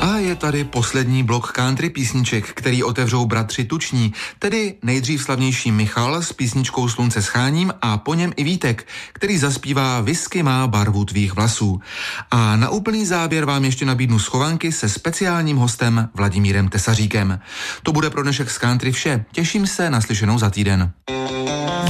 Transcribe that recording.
A je tady poslední blok country písniček, který otevřou bratři Tuční, tedy nejdřív slavnější Michal s písničkou Slunce scháním a po něm i Vítek, který zaspívá Whisky má barvu tvých vlasů. A na úplný závěr vám ještě nabídnu schovanky se speciálním hostem Vladimírem Tesaříkem. To bude pro dnešek z country vše. Těším se na slyšenou za týden.